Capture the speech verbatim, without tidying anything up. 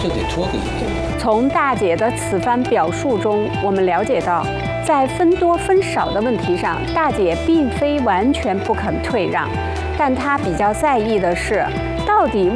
就得脱个衣。 从大姐的此番表述中，我们了解到，在分多分少的问题上，大姐并非完全不肯退让，但她比较在意的是，到底